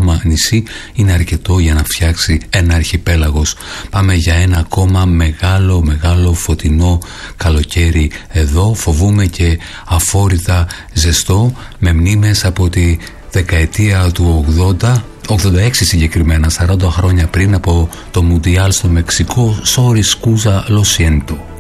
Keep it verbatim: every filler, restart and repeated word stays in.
ακόμα νησί είναι αρκετό για να φτιάξει ένα αρχιπέλαγος. Πάμε για ένα ακόμα μεγάλο μεγάλο φωτεινό καλοκαίρι εδώ, φοβούμε και αφόρητα ζεστό, με μνήμες από τη δεκαετία του ογδόντα, ογδόντα έξι συγκεκριμένα, σαράντα χρόνια πριν, από το Μουντιάλ στο Μεξικό. Sorry, scusa, lo siento.